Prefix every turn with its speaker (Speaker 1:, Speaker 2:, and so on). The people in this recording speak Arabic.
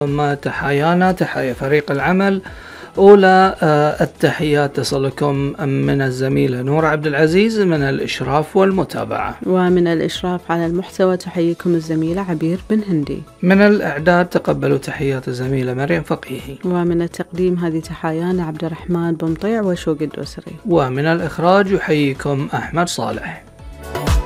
Speaker 1: ما تحايانا تحايا فريق العمل. أولى التحيات تصلكم من الزميلة نور عبد العزيز من الإشراف والمتابعة.
Speaker 2: ومن الإشراف على المحتوى تحييكم الزميلة عبير بن هندي.
Speaker 1: من الإعداد تقبلوا تحيات الزميلة مريم فقيهي.
Speaker 2: ومن التقديم هذه تحايانا عبد الرحمن بن مطيع وشوق الدوسري.
Speaker 1: ومن الإخراج يحييكم أحمد صالح.